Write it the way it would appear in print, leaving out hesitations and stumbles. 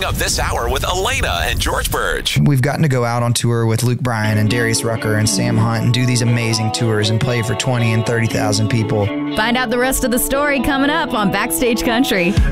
up this hour with Elena and George Burge. We've gotten to go out on tour with Luke Bryan and Darius Rucker and Sam Hunt and do these amazing tours and play for 20 and 30,000 people. Find out the rest of the story coming up on Backstage Country.